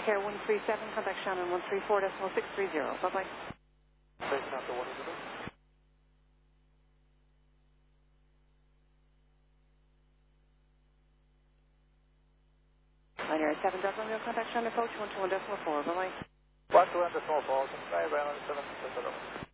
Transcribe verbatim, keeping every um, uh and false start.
Care one three seven, contact Shannon one three four decimal six three zero. Bye-bye. Station after one is it? Pioneer seven Delta Romeo, contact Shannon approach one two one decimal four. Bye-bye. one two one decimal four, bye bye, seven, seven.